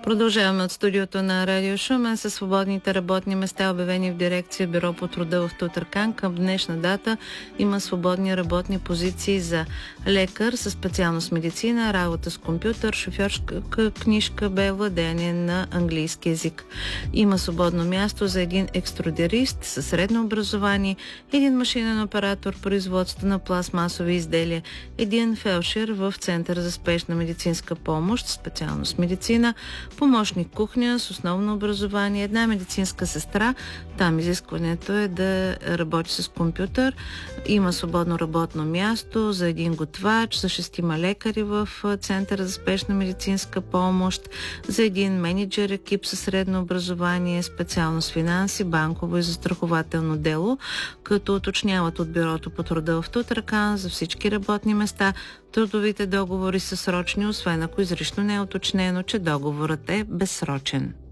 Продължаваме от студиото на Радио Шумен със свободните работни места, обявени в дирекция Бюро по труда в Тутракан. Към днешна дата има свободни работни позиции за лекар със специалност медицина, работа с компютър, шофьорска книжка, владеене на английски език. Има свободно място за един екструдерист със средно образование, един машинен оператор, производство на пластмасови изделия, един фелшер в Център за спешна медицинска помощ, специалност медицина, помощник кухня с основно образование, една медицинска сестра. Там изискването е да работи с компютър. Има свободно работно място за един готвач, за 6 лекари в Центъра за спешна медицинска помощ, за един менеджер екип със средно образование, специалност финанси, банково и застрахователно дело, като уточняват от Бюрото по труда в Тутракан за всички работни места. Трудовите договори са срочни, освен ако изрично не е уточнено, че договорът е безсрочен.